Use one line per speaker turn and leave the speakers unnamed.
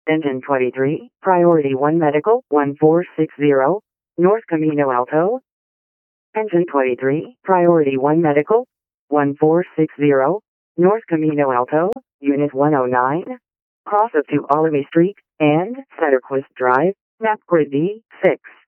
Engine 23, Priority 1 Medical, 1460, North Camino Alto. Engine 23, Priority 1 Medical, 1460, North Camino Alto, Unit 109. Cross of 2 Olivey Street, and Setterquist Drive, Map Grid D6.